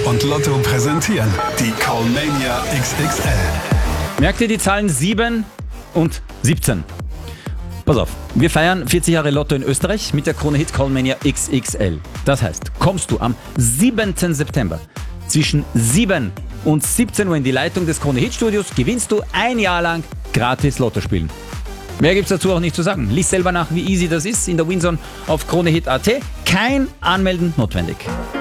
und Lotto präsentieren die Callmania XXL. Merkt ihr die Zahlen 7 und 17? Pass auf, wir feiern 40 Jahre Lotto in Österreich mit der Krone Hit Callmania XXL. Das heißt, kommst du am 7. September zwischen 7 und 17 Uhr in die Leitung des Krone Hit Studios, gewinnst du ein Jahr lang gratis Lotto spielen. Mehr gibt's dazu auch nicht zu sagen. Lies selber nach, wie easy das ist in der Winzone auf kronehit.at. Kein Anmelden notwendig.